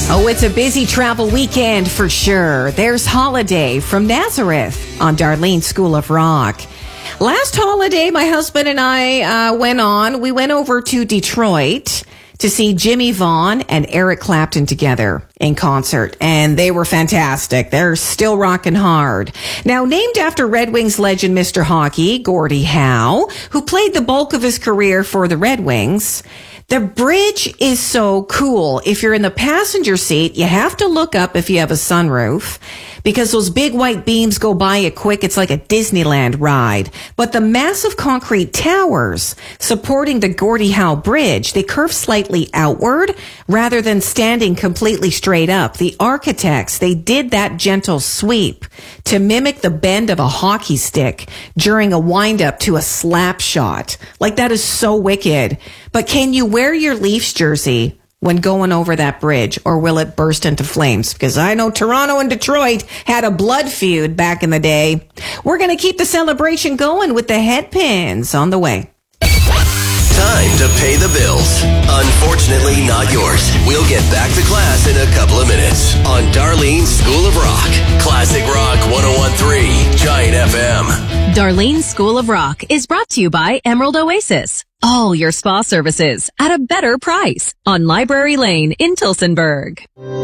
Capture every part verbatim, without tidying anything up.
Oh, it's a busy travel weekend for sure. There's Holiday from Nazareth on Darlene School of Rock. Last holiday, my husband and I uh, went on. We went over to Detroit to see Jimmy Vaughn and Eric Clapton together in concert, and they were fantastic. They're still rocking hard. Now, named after Red Wings legend Mister Hockey, Gordie Howe, who played the bulk of his career for the Red Wings, the bridge is so cool. If you're in the passenger seat, you have to look up if you have a sunroof, because those big white beams go by you quick. It's like a Disneyland ride. But the massive concrete towers supporting the Gordie Howe Bridge, they curve slightly outward rather than standing completely straight up. The architects, they did that gentle sweep to mimic the bend of a hockey stick during a wind-up to a slap shot. Like, that is so wicked. But can you wear your Leafs jersey when going over that bridge, or will it burst into flames? Because I know Toronto and Detroit had a blood feud back in the day. We're going to keep the celebration going with the head pins on the way. Time to pay the bills. Unfortunately, not yours. We'll get back to class in a couple of minutes on Darlene School of Rock. Classic Rock one oh one point three, Giant F M. Darlene School of Rock is brought to you by Emerald Oasis. All your spa services at a better price on Library Lane in Tillsonburg.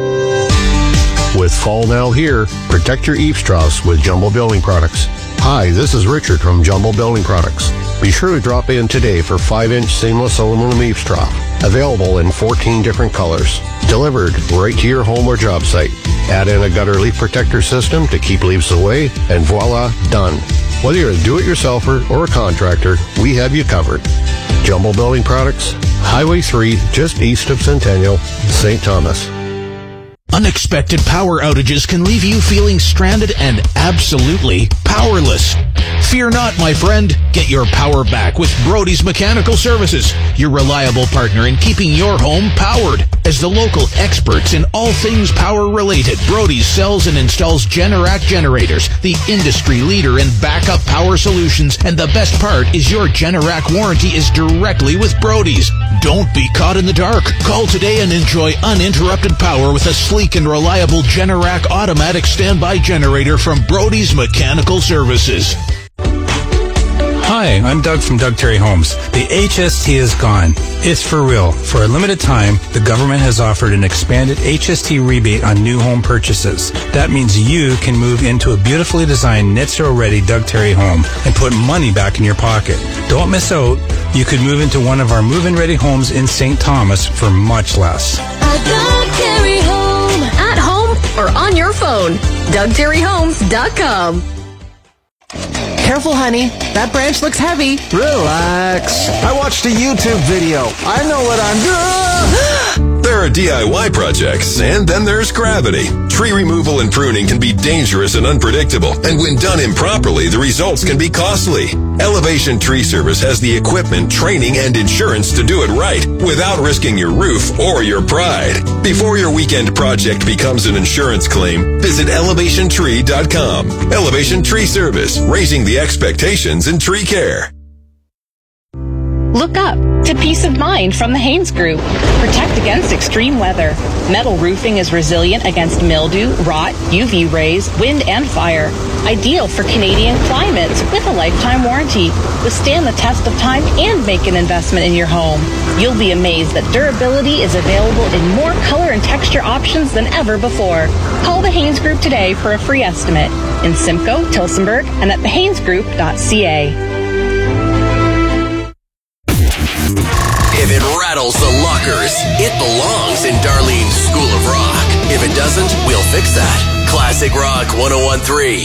With fall now here, protect your eavesdrops with Jumbo Building Products. Hi, this is Richard from Jumbo Building Products. Be sure to drop in today for five inch seamless aluminum eavesdrop. Available in fourteen different colors. Delivered right to your home or job site. Add in a gutter leaf protector system to keep leaves away, and voila, done. Whether you're a do-it-yourselfer or a contractor, we have you covered. Jumbo Building Products, Highway three, just east of Centennial, Saint Thomas. Unexpected power outages can leave you feeling stranded and absolutely powerless. Fear not, my friend. Get your power back with Brody's Mechanical Services, your reliable partner in keeping your home powered. As the local experts in all things power-related, Brody's sells and installs Generac generators, the industry leader in backup power solutions. And the best part is your Generac warranty is directly with Brody's. Don't be caught in the dark. Call today and enjoy uninterrupted power with a sleek and reliable Generac automatic standby generator from Brody's Mechanical Services. Hi, I'm Doug from Doug Terry Homes. The H S T is gone. It's for real. For a limited time, the government has offered an expanded H S T rebate on new home purchases. That means you can move into a beautifully designed net zero ready Doug Terry home and put money back in your pocket. Don't miss out. You could move into one of our move-in ready homes in Saint Thomas for much less. A Doug Terry home. At home or on your phone. Doug Terry Homes dot com. Careful, honey. That branch looks heavy. Relax. I watched a YouTube video. I know what I'm doing. There are D I Y projects, and then there's gravity. Tree removal and pruning can be dangerous and unpredictable, and when done improperly, the results can be costly. Elevation Tree Service has the equipment, training, and insurance to do it right without risking your roof or your pride. Before your weekend project becomes an insurance claim, visit elevation tree dot com. Elevation Tree Service, raising the expectations in tree care. Look up to peace of mind from the Haynes Group. Protect against extreme weather. Metal roofing is resilient against mildew, rot, U V rays, wind, and fire. Ideal for Canadian climates with a lifetime warranty. Withstand the test of time and make an investment in your home. You'll be amazed that durability is available in more color and texture options than ever before. Call the Haynes Group today for a free estimate in Simcoe, Tillsonburg, and at the haynes group dot c a. If it rattles the lockers, it belongs in Darlene's School of Rock. If it doesn't, we'll fix that. Classic Rock one oh one point three.